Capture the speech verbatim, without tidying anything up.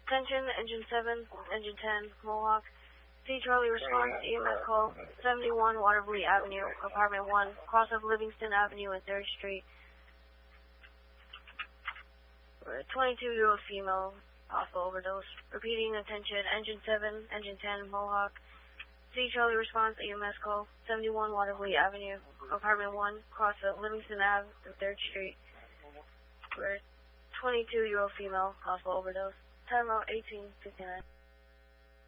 Attention, Engine seven, Engine ten, Mohawk. C Charlie response to E M S call, seventy-one Waterville Avenue, Apartment one, cross of Livingston Avenue and third Street. twenty-two-year-old female, hospital overdose. Repeating, attention, Engine seven, Engine ten, Mohawk. C Charlie response to E M S call, seventy-one Waterville Avenue, Apartment one, cross of Livingston Avenue and third Street. twenty-two-year-old female, hospital overdose. Time out eighteen fifty-nine.